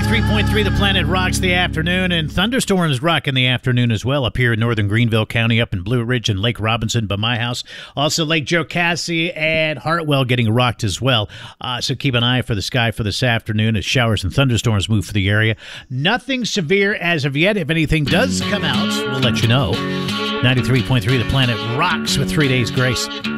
93.3 The Planet rocks the afternoon, and thunderstorms rock in the afternoon as well up here in northern Greenville County, up in Blue Ridge and Lake Robinson by my house. Also Lake Jocassee and Hartwell getting rocked as well. So keep an eye for the sky for this afternoon as showers and thunderstorms move for the area. Nothing severe as of yet. If anything does come out, we'll let you know. 93.3 The Planet rocks with 3 days grace.